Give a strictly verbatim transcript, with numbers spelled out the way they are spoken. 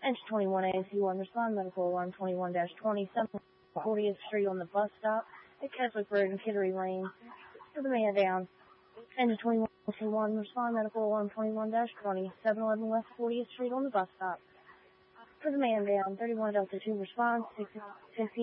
Engine twenty-one A S C one, respond medical alarm twenty-one dash twenty, seven fortieth Street on the bus stop at Keswick Road and Kittery Lane. For the man down. Engine twenty-one C one, respond medical alarm twenty-one dash twenty, seven eleven West fortieth Street on the bus stop. For the man down, thirty-one Delta two, respond, sixty